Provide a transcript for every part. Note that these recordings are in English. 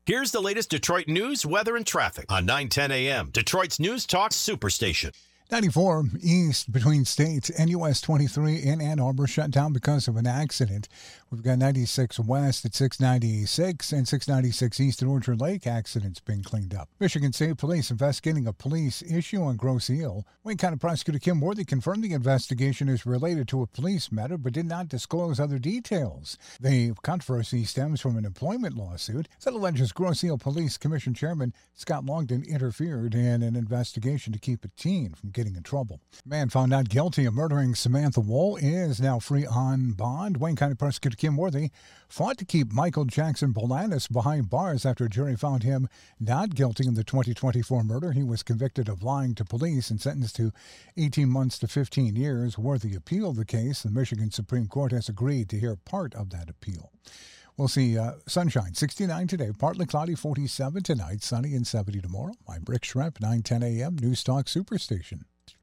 Here's the latest Detroit news, weather, and traffic on 9:10 a.m. Detroit's News Talk Superstation. 94 east between States and US 23 in Ann Arbor shut down because of an accident. We've got 96 west at 696 and 696 east at Orchard Lake. Accidents being cleaned up. Michigan State Police investigating a police issue on Grosse Ile. Wayne County Prosecutor Kim Worthy confirmed the investigation is related to a police matter but did not disclose other details. The controversy stems from an employment lawsuit that alleges Grosse Ile Police Commission Chairman Scott Longden interfered in an investigation to keep a teen from getting in trouble. Man found not guilty of murdering Samantha Woll is now free on bond. Wayne County Prosecutor Kim Worthy fought to keep Michael Jackson Bolanis behind bars after a jury found him not guilty in the 2024 murder. He was convicted of lying to police and sentenced to 18 months to 15 years. Worthy appealed the case. The Michigan Supreme Court has agreed to hear part of that appeal. We'll see sunshine, 69 today, partly cloudy, 47 tonight, sunny and 70 tomorrow. I'm Rick Schrepp, 9:10 a.m., News Talk Superstation.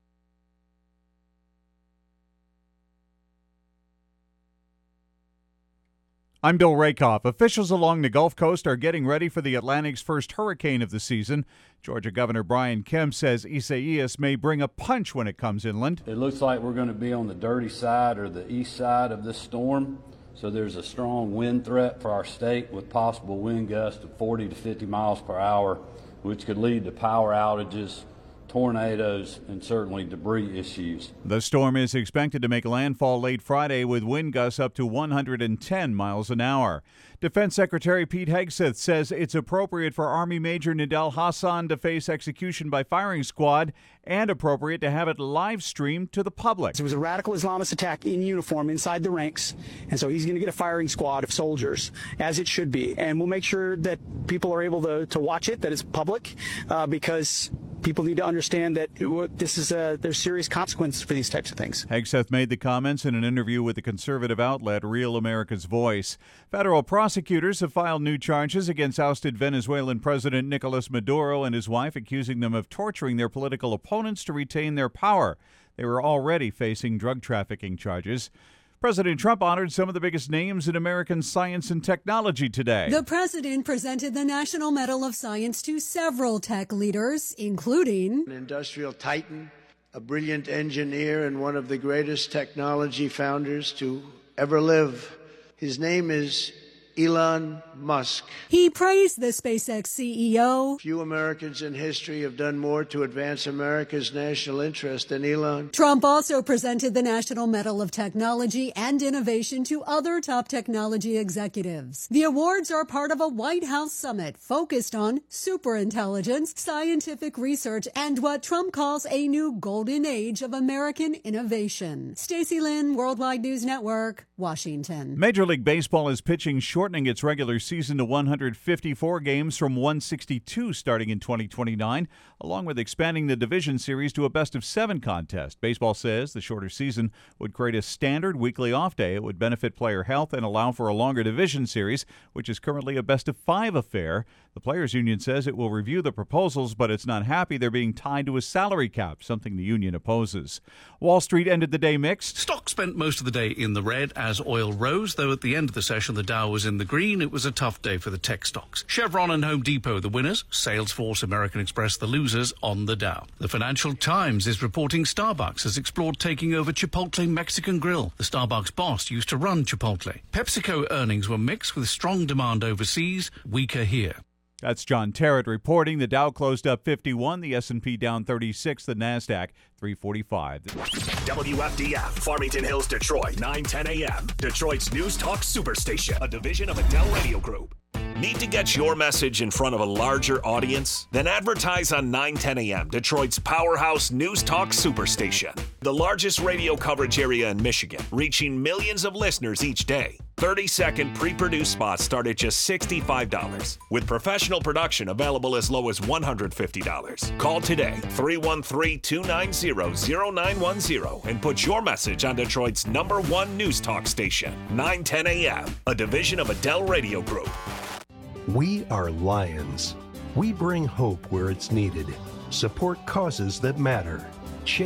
I'm Bill Rakoff. Officials along the Gulf Coast are getting ready for the Atlantic's first hurricane of the season. Georgia Governor Brian Kemp says Isaias may bring a punch when it comes inland. It looks like we're going to be on the dirty side or the east side of this storm. So there's a strong wind threat for our state with possible wind gusts of 40 to 50 miles per hour, which could lead to power outages, tornadoes, and certainly debris issues. The storm is expected to make landfall late Friday with wind gusts up to 110 miles an hour. Defense Secretary Pete Hegseth says it's appropriate for Army Major Nidal Hasan to face execution by firing squad and appropriate to have it live streamed to the public. It was a radical Islamist attack in uniform inside the ranks, and so he's going to get a firing squad of soldiers, as it should be. And we'll make sure that people are able to watch it, that it's public, because people need to understand that there's serious consequences for these types of things. Hegseth made the comments in an interview with the conservative outlet Real America's Voice. Federal prosecutors have filed new charges against ousted Venezuelan President Nicolas Maduro and his wife, accusing them of torturing their political opponents to retain their power. They were already facing drug trafficking charges. President Trump honored some of the biggest names in American science and technology today. The president presented the National Medal of Science to several tech leaders, including an industrial titan, a brilliant engineer, and one of the greatest technology founders to ever live. His name is Elon Musk. He praised the SpaceX CEO. Few Americans in history have done more to advance America's national interest than Elon. Trump also presented the National Medal of Technology and Innovation to other top technology executives. The awards are part of a White House summit focused on superintelligence, scientific research, and what Trump calls a new golden age of American innovation. Stacey Lynn, Worldwide News Network, Washington. Major League Baseball is pitching shortening its regular season to 154 games from 162 starting in 2029, along with expanding the division series to a best-of-7 contest. Baseball says the shorter season would create a standard weekly off day. It would benefit player health and allow for a longer division series, which is currently a best-of-5 affair. The Players Union says it will review the proposals, but it's not happy they're being tied to a salary cap, something the union opposes. Wall Street ended the day mixed. Stock spent most of the day in the red as oil rose, though at the end of the session the Dow was in the green. It was a tough day for the tech stocks. Chevron and Home Depot the winners, Salesforce, American Express the losers on the Dow. The Financial Times is reporting Starbucks has explored taking over Chipotle Mexican Grill. The Starbucks boss used to run Chipotle. PepsiCo earnings were mixed with strong demand overseas, weaker here. That's John Terrett reporting. The Dow closed up 51, the S&P down 36, the NASDAQ 345. WFDF, Farmington Hills, Detroit, 9:10 a.m. Detroit's News Talk Superstation, a division of Adele Radio Group. Need to get your message in front of a larger audience? Then advertise on 9:10 a.m., Detroit's powerhouse News Talk Superstation. The largest radio coverage area in Michigan, reaching millions of listeners each day. 30-second pre-produced spots start at just $65, with professional production available as low as $150. Call today, 313-290-0910, and put your message on Detroit's #1 News Talk station, 9:10 a.m., a division of Adele Radio Group. We are Lions. We bring hope where it's needed, support causes that matter,